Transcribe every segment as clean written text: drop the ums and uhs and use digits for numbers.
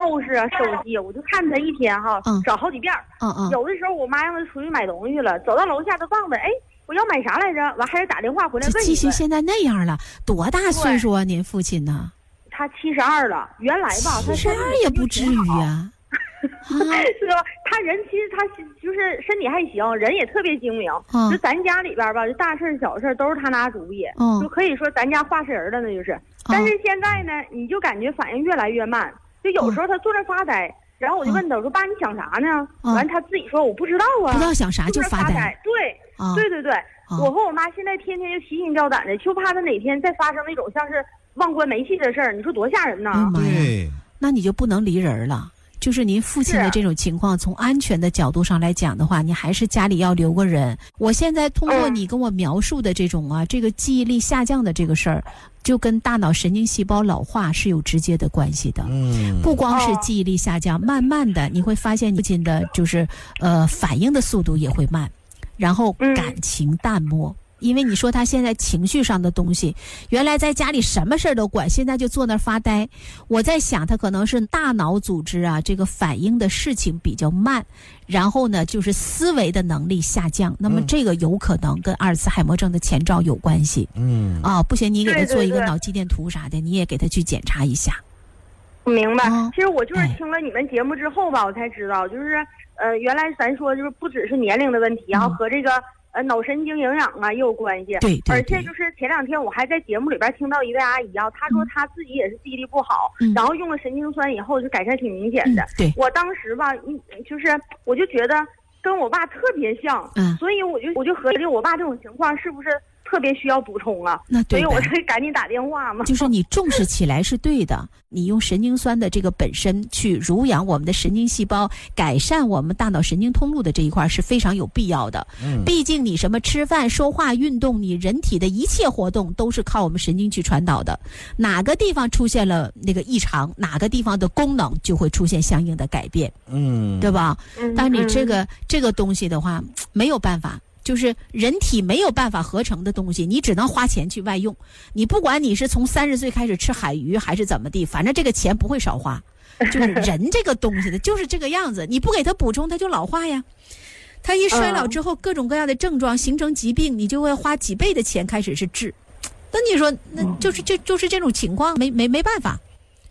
收拾啊收拾，我就看他一天哈，找好几遍。有的时候我妈让他出去买东西了，走到楼下都忘了，哎，我要买啥来着？完还得打电话回来问一问。 记性现在那样了，多大岁数啊？您父亲呢？ 他72了，原来吧，他 72也不至于啊。 是吧？他人其实他就是身体还行，人也特别精明。就咱家里边吧，就大事小事都是他拿主意，就可以说咱家话事人了，那就是。但是现在呢，你就感觉反应越来越慢，就有时候他坐那发呆，然后我就问他，我说爸，你想啥呢？完他自己说我不知道啊， 不知道想啥就发呆。 对，我和我妈现在天天就提心吊胆的，就怕他哪天再发生那种像是忘关煤气的事儿，你说多吓人呢？ 对，那你就不能离人了。就是您父亲的这种情况，从安全的角度上来讲的话，你还是家里要留个人。我现在通过你跟我描述的这种这个记忆力下降的这个事儿，就跟大脑神经细胞老化是有直接的关系的。不光是记忆力下降，慢慢的你会发现父亲的就是反应的速度也会慢，然后感情淡漠。因为你说他现在情绪上的东西，原来在家里什么事儿都管，现在就坐那儿发呆。我在想他可能是大脑组织这个反应的事情比较慢，然后呢就是思维的能力下降，那么这个有可能跟阿尔茨海默症的前兆有关系。不行，你给他做一个脑肌电图啥的，你也给他去检查一下。 明白。其实我就是听了你们节目之后吧，我才知道，就是原来咱说就是不只是年龄的问题，然后和这个脑神经营养也有关系。对，而且就是前2天我还在节目里边听到一位阿姨她说她自己也是记忆力不好，然后用了神经酸以后就改善挺明显的。对，我当时吧，我就觉得跟我爸特别像，所以我就合计我爸这种情况是不是特别需要补充啊？那对，所以我才赶紧打电话嘛。 就是你重视起来是对的，你用神经酸的这个本身去濡养我们的神经细胞，改善我们大脑神经通路的这一块是非常有必要的。毕竟你什么吃饭、说话、运动，你人体的一切活动都是靠我们神经去传导的。哪个地方出现了那个异常，哪个地方的功能就会出现相应的改变。对吧？但你这个东西的话，没有办法。就是人体没有办法合成的东西，你只能花钱去外用。你不管你是从30岁开始吃海鱼还是怎么地，反正这个钱不会少花。就是人这个东西的就是这个样子，你不给他补充，他就老化呀。他一衰老之后，各种各样的症状形成疾病，你就会花几倍的钱开始是治。那你说，那就是这种情况，没办法。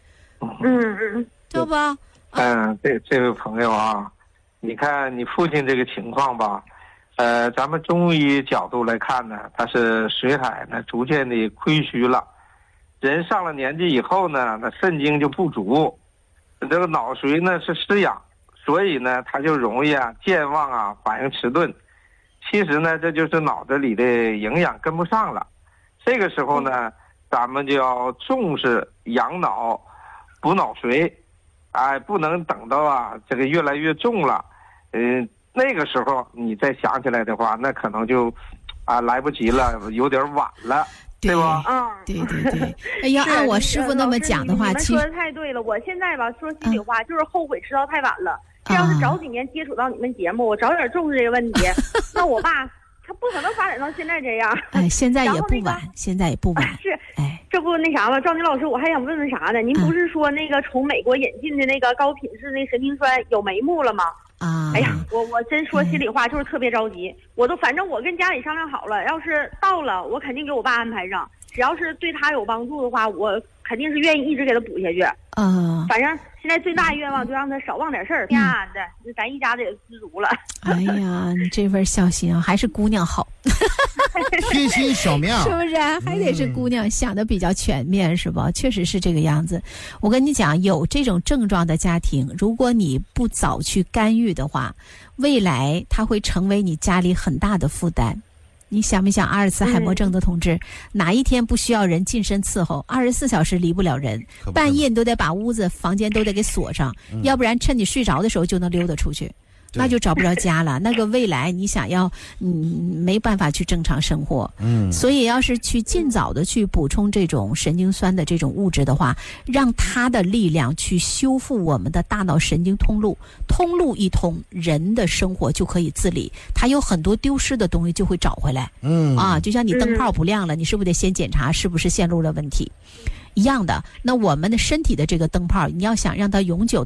对吧？ 这位朋友啊，你看你父亲这个情况吧。咱们中医角度来看呢，它是水海呢逐渐的亏虚了，人上了年纪以后呢，那肾精就不足，这个脑髓呢是失养，所以呢它就容易健忘反应迟钝。其实呢这就是脑子里的营养跟不上了，这个时候呢咱们就要重视养脑补脑髓，不能等到这个越来越重了，那个时候你再想起来的话，那可能就来不及了，有点晚了，对吧？ 对。哎呀，按我师傅那么讲的话， 其实你们说的太对了。我现在吧，说心里话，就是后悔知道太晚了。这要是早几年接触到你们节目，我早点重视这个问题，那我爸他不可能发展到现在这样。 现在也不晚，现在也不晚。 是，这不那啥了，赵宁老师，我还想问问啥呢？您不是说那个从美国引进的那个高品质那神经酸有眉目了吗？哎呀，我真说心里话，就是特别着急。反正我跟家里商量好了，要是到了，我肯定给我爸安排上。只要是对他有帮助的话，我肯定是愿意一直给他补下去。反正现在最大的愿望就让他少忘点事儿，平安的，咱一家子也知足了。 哎呀，你这份孝心还是姑娘好。 贴心小妙， 是不是？还得是姑娘想的比较全面，是吧？确实是这个样子。我跟你讲，有这种症状的家庭，如果你不早去干预的话，未来它会成为你家里很大的负担。你想没想阿尔茨海默症的同志，哪一天不需要人近身伺候，24小时离不了人，半夜你都得把屋子房间都得给锁上，要不然趁你睡着的时候就能溜达出去。那就找不着家了。那个未来你想要没办法去正常生活。所以要是去尽早的去补充这种神经酸的这种物质的话，让它的力量去修复我们的大脑神经通路，通路一通，人的生活就可以自理，它有很多丢失的东西就会找回来。就像你灯泡不亮了，你是不是得先检查是不是线路的问题一样的。那我们的身体的这个灯泡，你要想让它永久